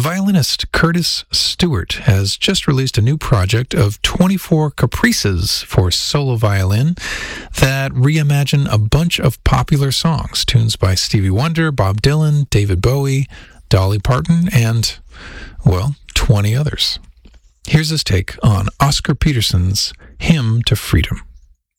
violinist Curtis Stewart has just released a new project of 24 caprices for solo violin that reimagine a bunch of popular songs, tunes by Stevie Wonder, Bob Dylan, David Bowie, Dolly Parton, and, well, 20 others. Here's his take on Oscar Peterson's Hymn to Freedom.